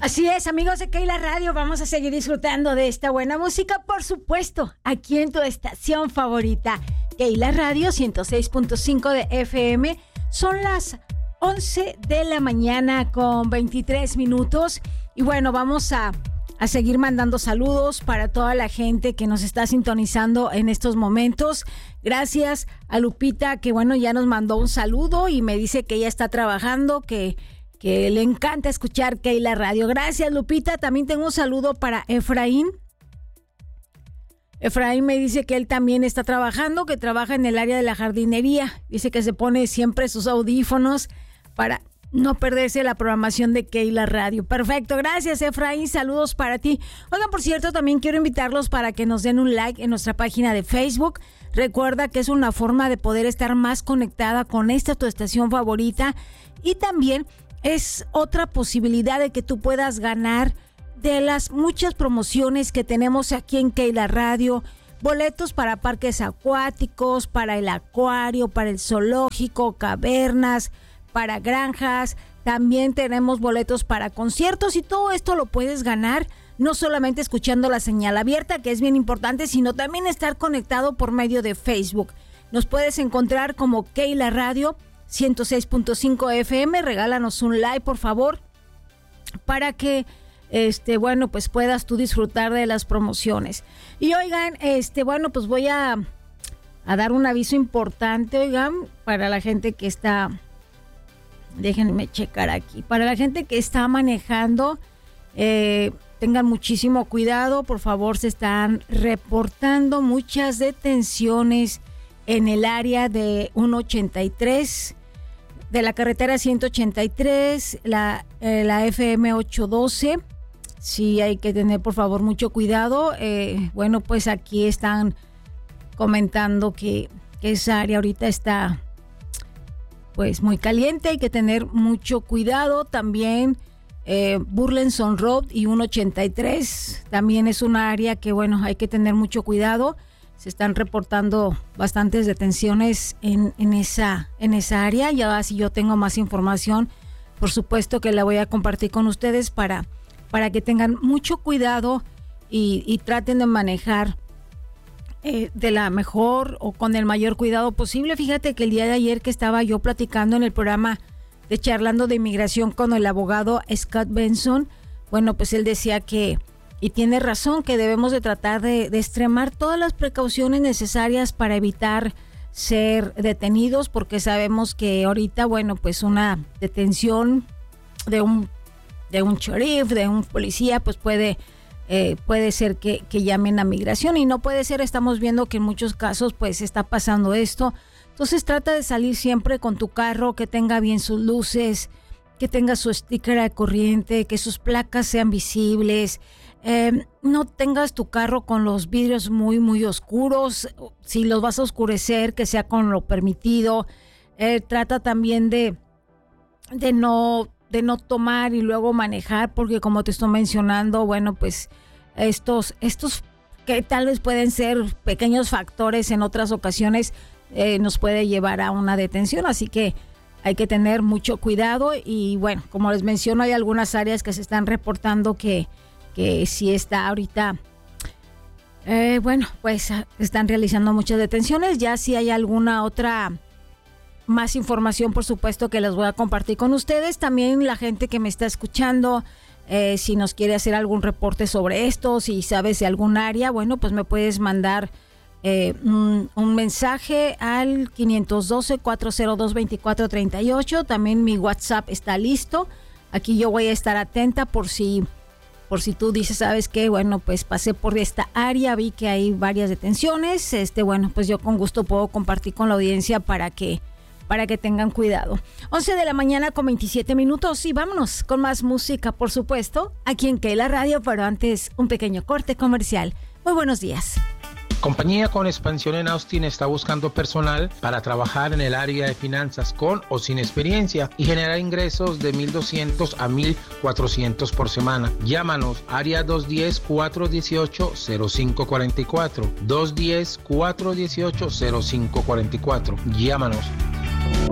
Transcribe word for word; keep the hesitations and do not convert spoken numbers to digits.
Así es, amigos de Keila Radio, vamos a seguir disfrutando de esta buena música, por supuesto, aquí en tu estación favorita, Keila Radio ciento seis punto cinco de F M. Son las once de la mañana con veintitrés minutos y bueno, vamos a, a seguir mandando saludos para toda la gente que nos está sintonizando en estos momentos. Gracias a Lupita, que bueno, ya nos mandó un saludo y me dice que ella está trabajando, que... que le encanta escuchar Keila Radio. Gracias, Lupita. También tengo un saludo para Efraín. Efraín me dice que él también está trabajando, que trabaja en el área de la jardinería. Dice que se pone siempre sus audífonos para no perderse la programación de Keila Radio. Perfecto, gracias, Efraín. Saludos para ti. Oigan, por cierto, también quiero invitarlos para que nos den un like en nuestra página de Facebook. Recuerda que es una forma de poder estar más conectada con esta tu estación favorita y también es otra posibilidad de que tú puedas ganar de las muchas promociones que tenemos aquí en Keila Radio. Boletos para parques acuáticos, para el acuario, para el zoológico, cavernas, para granjas. También tenemos boletos para conciertos y todo esto lo puedes ganar no solamente escuchando la señal abierta, que es bien importante, sino también estar conectado por medio de Facebook. Nos puedes encontrar como Keila Radio ciento seis punto cinco F M, regálanos un like por favor para que este bueno pues puedas tú disfrutar de las promociones. Y oigan, este bueno pues voy a, a dar un aviso importante, oigan, para la gente que está, déjenme checar aquí, para la gente que está manejando, eh, tengan muchísimo cuidado, por favor. Se están reportando muchas detenciones en el área de ciento ochenta y tres, de la carretera ciento ochenta y tres, la, eh, la F M ochocientos doce. Sí, hay que tener por favor mucho cuidado. Eh, bueno, pues aquí están comentando que, que esa área ahorita está pues muy caliente, hay que tener mucho cuidado. También eh, Burleson Road y ciento ochenta y tres también es una área que bueno, hay que tener mucho cuidado. Se están reportando bastantes detenciones en, en, esa, en esa área. Ya si yo tengo más información, por supuesto que la voy a compartir con ustedes para, para que tengan mucho cuidado y, y traten de manejar eh, de la mejor o con el mayor cuidado posible. Fíjate que el día de ayer que estaba yo platicando en el programa de Charlando de Inmigración con el abogado Scott Benson, bueno, pues él decía que y tiene razón, que debemos de tratar de, de extremar todas las precauciones necesarias para evitar ser detenidos, porque sabemos que ahorita, bueno, pues una detención de un de un sheriff, de un policía, pues puede eh, puede ser que, que llamen a migración y no puede ser. Estamos viendo que en muchos casos pues está pasando esto. Entonces trata de salir siempre con tu carro que tenga bien sus luces, que tenga su sticker de corriente, que sus placas sean visibles. Eh, no tengas tu carro con los vidrios muy muy oscuros. Si los vas a oscurecer, que sea con lo permitido. Eh, trata también de de no de no tomar y luego manejar, porque como te estoy mencionando, bueno, pues estos estos que tal vez pueden ser pequeños factores en otras ocasiones eh, nos puede llevar a una detención, así que hay que tener mucho cuidado. Y bueno, como les menciono, hay algunas áreas que se están reportando que que sí está ahorita, eh, bueno, pues están realizando muchas detenciones. Ya si hay alguna otra más información, por supuesto que las voy a compartir con ustedes. También la gente que me está escuchando, eh, si nos quiere hacer algún reporte sobre esto, si sabes de algún área, bueno, pues me puedes mandar eh, un, un mensaje al quinientos doce, cuatrocientos dos, veinticuatro treinta y ocho. También mi WhatsApp está listo. Aquí yo voy a estar atenta por si... Por si tú dices, ¿sabes qué? Bueno, pues pasé por esta área, vi que hay varias detenciones. Este, bueno, pues yo con gusto puedo compartir con la audiencia para que, para que tengan cuidado. once de la mañana con veintisiete minutos y vámonos con más música, por supuesto, aquí en Keila Radio, pero antes un pequeño corte comercial. Muy buenos días. Compañía con expansión en Austin está buscando personal para trabajar en el área de finanzas con o sin experiencia y generar ingresos de mil doscientos a mil cuatrocientos por semana. Llámanos, área dos uno cero, cuatro uno ocho, cero cinco cuatro cuatro, dos uno cero, cuatro uno ocho, cero cinco cuatro cuatro. Llámanos.